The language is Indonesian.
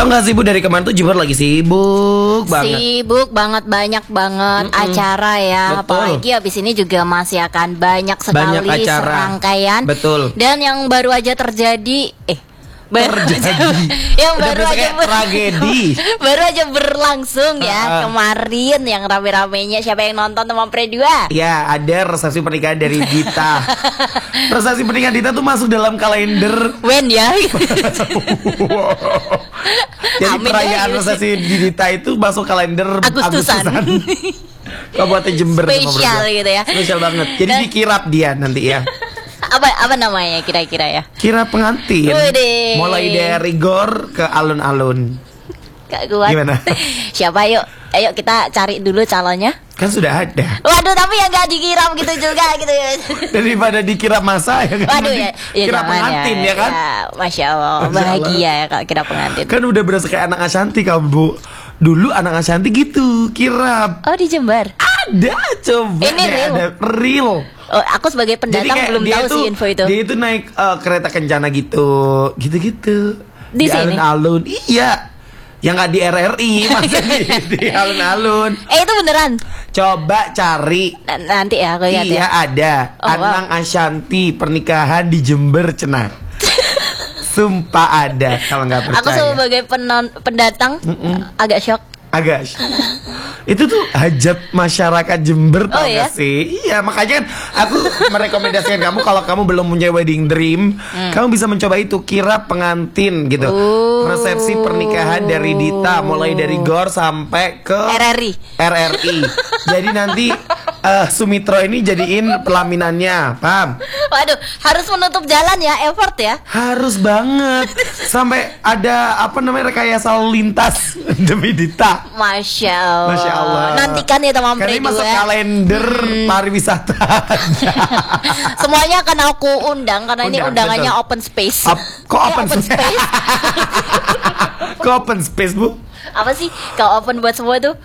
Tahu nggak sih Bu, dari kemarin tuh Jember lagi sibuk banget. Sibuk banget, banyak banget acara ya. Betul. Apalagi habis ini juga masih akan banyak sekali Banyak acara. serangkaian. Betul. Dan yang baru aja terjadi yang Udah baru berasa aja kayak tragedi. baru aja berlangsung ya kemarin yang rame-ramenya. Siapa yang nonton teman Pre 2? Ya, ada resepsi pernikahan dari Dita. Resepsi pernikahan Dita tuh masuk dalam kalender. When ya? Jadi Amin perayaan ya, resepsi di Dita itu masuk kalender Agustusan. Kabupaten Jember. Spesial gitu ya. Spesial banget. Jadi dikirap dia nanti ya. Apa namanya kira-kira ya? Kira pengantin. Widih. Mulai dari gor ke alun-alun. Gak kuat. Gimana? Siapa yuk? Ayo kita cari dulu calonnya. Kan sudah ada. Waduh, tapi ya gak dikiram gitu juga gitu ya. Daripada dikira masa ya kan. Waduh ya, Kira jangan pengantin ya kan. Ya, Masya Allah, Masya bahagia ya kalau kira pengantin. Kan udah berasa kayak anak Ashanti kamu Bu. Dulu anak Ashanti gitu, kirap. Oh di Jember. Ada, coba Ini deh, real? ada real. Oh, aku sebagai pendatang kayak belum dia tahu tuh- sih info itu. Dia itu naik kereta kencana gitu-gitu. Di sini? alun-alun. Iya. Yang nggak di RRI, maksudnya di alun-alun. Itu beneran? Coba cari. Nanti ya aku lihat Iya ya. ada. Oh, wow. Anang Ashanti pernikahan di Jember Cenah. Sumpah ada kalau nggak percaya. Aku sebagai pendatang agak shock. Agak itu tuh hajat masyarakat Jember tau Oh, iya? gak sih? Iya, makanya kan aku merekomendasikan kamu kalau kamu belum punya wedding dream, kamu bisa mencoba itu, kirap pengantin gitu. Resepsi pernikahan dari Dita mulai dari GOR sampai ke RRI. Jadi nanti Sumitro ini jadiin pelaminannya, paham? Waduh, harus menutup jalan ya, effort ya. Harus banget. Sampai ada apa namanya rekayasa lalu lintas demi Dita. Masya Allah. Masya Allah. Nantikan ya teman Karena Pre ini masuk 2. kalender pariwisata. Semuanya akan aku undang karena ini Undang, undangannya betul. open space. Kok open space? Kok open space Bu? Apa sih? Kalau open buat semua tuh?